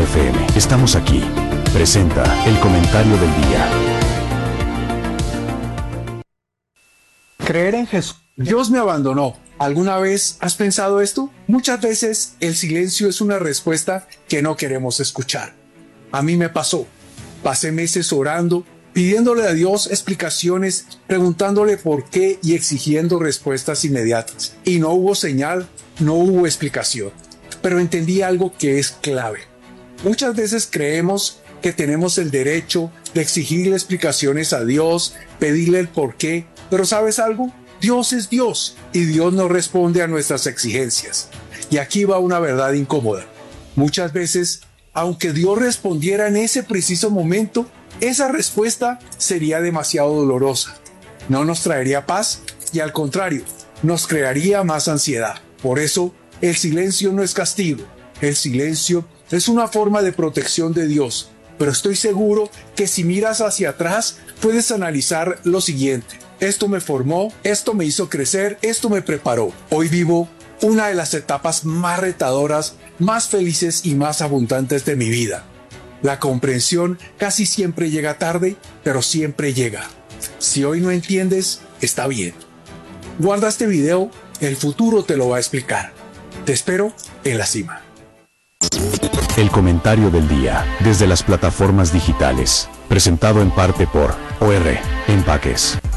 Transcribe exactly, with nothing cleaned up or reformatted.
F M. Estamos aquí. Presenta el comentario del día. Creer en Jesús. Dios me abandonó. ¿Alguna vez has pensado esto? Muchas veces el silencio es una respuesta que no queremos escuchar. A mí me pasó. Pasé meses orando, pidiéndole a Dios explicaciones, preguntándole por qué y exigiendo respuestas inmediatas. Y no hubo señal, no hubo explicación. Pero entendí algo que es clave. Muchas veces creemos que tenemos el derecho de exigirle explicaciones a Dios, pedirle el por qué, pero ¿sabes algo? Dios es Dios y Dios no responde a nuestras exigencias. Y aquí va una verdad incómoda. Muchas veces, aunque Dios respondiera en ese preciso momento, esa respuesta sería demasiado dolorosa. No nos traería paz y al contrario, nos crearía más ansiedad. Por eso, el silencio no es castigo. El silencio es una forma de protección de Dios. Pero estoy seguro que si miras hacia atrás, puedes analizar lo siguiente. Esto me formó, esto me hizo crecer, esto me preparó. Hoy vivo una de las etapas más retadoras, más felices y más abundantes de mi vida. La comprensión casi siempre llega tarde, pero siempre llega. Si hoy no entiendes, está bien. Guarda este video, el futuro te lo va a explicar. Te espero en la cima. El comentario del día, desde las plataformas digitales, presentado en parte por O R Empaques.